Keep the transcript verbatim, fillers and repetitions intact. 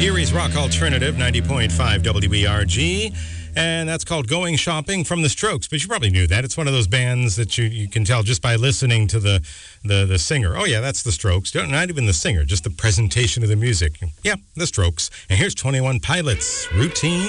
Erie's Rock Alternative, ninety point five W E R G. And that's called Going Shopping from the Strokes. But you probably knew that. It's one of those bands that you, you can tell just by listening to the, the, the singer. Oh, yeah, that's the Strokes. Not even the singer, just the presentation of the music. Yeah, the Strokes. And here's twenty-one Pilots, Routine.